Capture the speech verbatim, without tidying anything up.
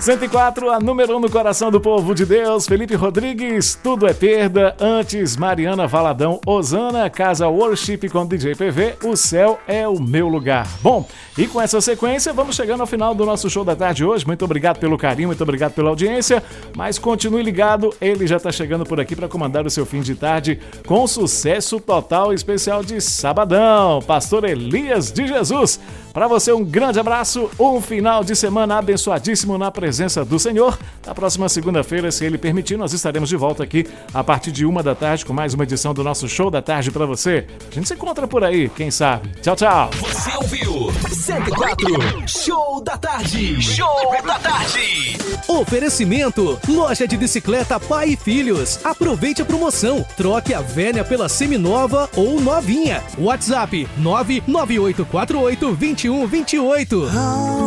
cento e quatro, a número um no coração do povo de Deus. Felipe Rodrigues, Tudo é Perda. Antes, Mariana Valadão, Osana, Casa Worship com D J P V, O Céu é o Meu Lugar. Bom, e com essa sequência, vamos chegando ao final do nosso show da tarde hoje. Muito obrigado pelo carinho, muito obrigado pela audiência, mas continue ligado, ele já está chegando por aqui para comandar o seu fim de tarde com sucesso total especial de sabadão. Pastor Elias de Jesus. Para você, um grande abraço, um final de semana abençoadíssimo na presença do Senhor. Na próxima segunda-feira, se Ele permitir, nós estaremos de volta aqui a partir de uma da tarde com mais uma edição do nosso Show da Tarde para você. A gente se encontra por aí, quem sabe. Tchau, tchau. Você ouviu cento e quatro Show da Tarde. Show da Tarde. Oferecimento: Loja de Bicicleta Pai e Filhos. Aproveite a promoção. Troque a velha pela seminova ou novinha. WhatsApp nove nove oito quatro oito dois um dois oito.